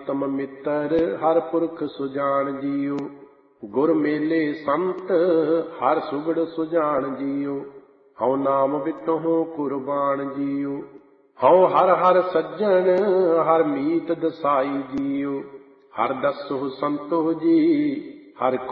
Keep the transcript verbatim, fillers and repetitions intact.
ਉਤਮ ਮਿੱਤਰ ਹਰ ਪੁਰਖ ਸੁਜਾਨ ਜੀਉ। ਗੁਰ ਮੇਲੇ ਸੰਤ ਹਰ ਸੁਗੜ ਸੁਜਾਨ ਜੀਉ। ਹਉ ਨਾਮ ਬਿਟਹੁ ਕੁਰਬਾਨ ਜੀਉ। ਹਉ ਹਰ ਹਰ ਸੱਜਣ ਹਰ ਮੀਤ ਦਸਾਈ ਜੀਉ। ਹਰ ਦਸਹੁ ਸੰਤੋਖ ਜੀ ਹਰ